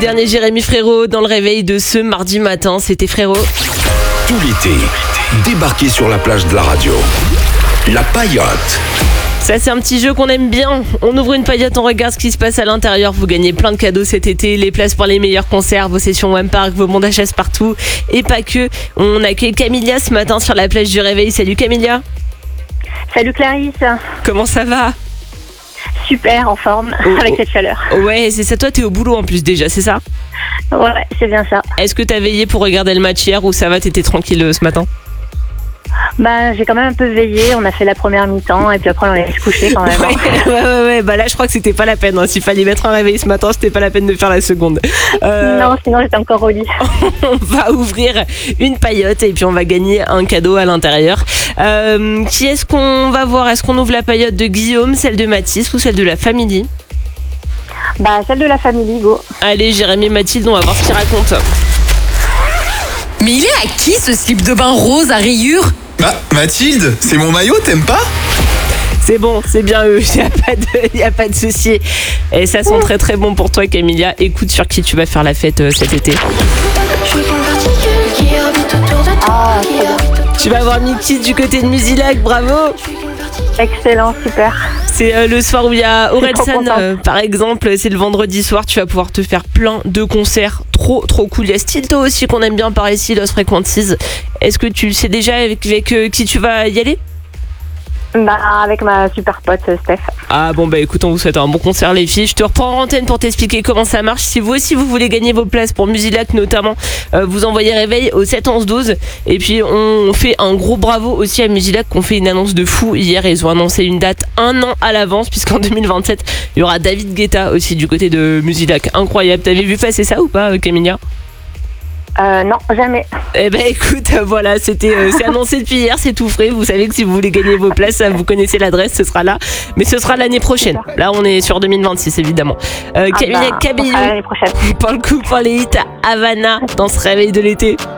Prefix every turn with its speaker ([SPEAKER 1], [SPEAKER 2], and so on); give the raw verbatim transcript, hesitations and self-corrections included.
[SPEAKER 1] dernier Jérémy Frérot dans le réveil de ce mardi matin. C'était Frérot.
[SPEAKER 2] Tout l'été, débarquez sur la plage de la radio. La paillote.
[SPEAKER 1] Ça, c'est un petit jeu qu'on aime bien. On ouvre une paillote, on regarde ce qui se passe à l'intérieur. Vous gagnez plein de cadeaux cet été, les places pour les meilleurs concerts, vos sessions One Park, vos bons d'achat partout. Et pas que. On accueille Camilla ce matin sur la plage du réveil. Salut Camilla.
[SPEAKER 3] Salut Clarisse.
[SPEAKER 1] Comment ça va?
[SPEAKER 3] Super, en forme,
[SPEAKER 1] oh,
[SPEAKER 3] avec
[SPEAKER 1] oh.
[SPEAKER 3] cette chaleur.
[SPEAKER 1] Ouais, c'est ça. Toi, t'es au boulot en plus déjà, c'est ça?
[SPEAKER 3] Ouais, c'est bien ça.
[SPEAKER 1] Est-ce que t'as veillé pour regarder le match hier ou ça va, t'étais tranquille euh, ce matin?
[SPEAKER 3] Bah, j'ai quand même un peu veillé. On a fait la première mi-temps et puis après on allait se coucher quand même.
[SPEAKER 1] Ouais, ouais, ouais, ouais. Bah là, je crois que c'était pas la peine. Hein. S'il fallait mettre un réveil ce matin, c'était pas la peine de faire la seconde. Euh...
[SPEAKER 3] Non, sinon j'étais encore au lit.
[SPEAKER 1] On va ouvrir une paillote et puis on va gagner un cadeau à l'intérieur. Euh, qui est-ce qu'on va voir? Est-ce qu'on ouvre la paillote de Guillaume, celle de Mathis ou celle de la famille?
[SPEAKER 3] Bah, celle de la famille, go.
[SPEAKER 1] Allez, Jérémy et Mathilde, on va voir ce qu'ils racontent.
[SPEAKER 4] Mais il est à qui ce slip de bain rose à rayures?
[SPEAKER 5] Bah, Mathilde, c'est mon maillot, t'aimes pas?
[SPEAKER 1] C'est bon, c'est bien eux, il n'y a pas de, y a pas de souci. Et ça sent très très bon pour toi Camilla. Écoute sur qui tu vas faire la fête euh, cet été.
[SPEAKER 3] Ah,
[SPEAKER 1] Tu vas voir Mickey du côté de Musilac, bravo.
[SPEAKER 3] excellent, super.
[SPEAKER 1] C'est euh, le soir où il y a
[SPEAKER 3] trop
[SPEAKER 1] Orelsan
[SPEAKER 3] contente.
[SPEAKER 1] euh, par exemple, c'est le vendredi soir, tu vas pouvoir te faire plein de concerts, trop trop cool. Il y a Stilto aussi qu'on aime bien par ici, Los Frequencies. Est-ce que tu sais déjà avec, avec euh, qui tu vas y aller?
[SPEAKER 3] Bah, avec ma super pote Steph.
[SPEAKER 1] Ah bon bah écoute, on vous souhaite un bon concert les filles. Je te reprends en antenne pour t'expliquer comment ça marche. Si vous aussi vous voulez gagner vos places pour Musilac notamment, euh, vous envoyez réveil au sept onze douze. Et puis on fait un gros bravo aussi à Musilac qu'on fait une annonce de fou hier. Ils ont annoncé une date un an à l'avance puisqu'en deux mille vingt-sept il y aura David Guetta aussi du côté de Musilac. Incroyable, t'avais vu passer ça ou pas Camilla?
[SPEAKER 3] Euh, non, jamais.
[SPEAKER 1] Eh ben écoute, voilà, c'était euh, c'est annoncé depuis hier, c'est tout frais. Vous savez que si vous voulez gagner vos places, vous connaissez l'adresse, ce sera là. Mais ce sera l'année prochaine. Là, on est sur deux mille vingt-six, évidemment. Euh,
[SPEAKER 3] Ah
[SPEAKER 1] Camilla
[SPEAKER 3] bah,
[SPEAKER 1] Cabello,
[SPEAKER 3] on sera l'année prochaine.
[SPEAKER 1] pour le coup, pour les hits Havana dans ce réveil de l'été.